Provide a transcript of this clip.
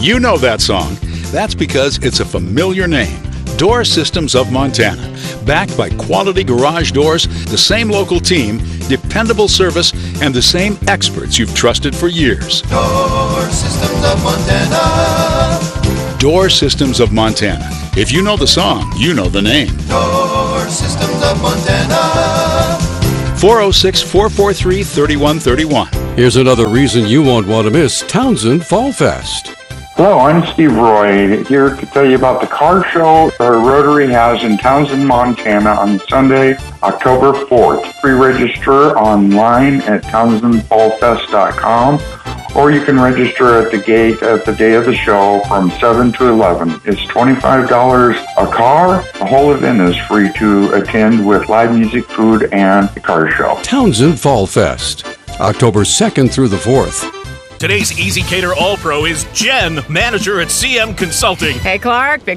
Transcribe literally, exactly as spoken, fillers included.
You know that song. That's because it's a familiar name. Door Systems of Montana. Backed by quality garage doors, the same local team, dependable service, and the same experts you've trusted for years. Door Systems of Montana. Door Systems of Montana. If you know the song, you know the name. Door Systems of Montana. four oh six, four four three, three one three one. Here's another reason you won't want to miss Townsend Fall Fest. Hello, I'm Steve Roy, here to tell you about the car show our Rotary has in Townsend, Montana on Sunday, October fourth. Pre-register online at townsend fall fest dot com, or you can register at the gate at the day of the show from seven to eleven. It's twenty-five dollars a car. The whole event is free to attend with live music, food, and the car show. Townsend Fall Fest, October second through the fourth. Today's Easy Cater All-Pro is Jen, manager at C M Consulting. Hey, Clark. Big